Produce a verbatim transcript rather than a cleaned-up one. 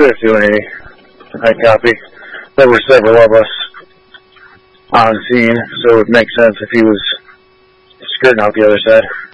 at two eighty. I copy. There were several of us on scene, so it would make sense if he was skirting out the other side.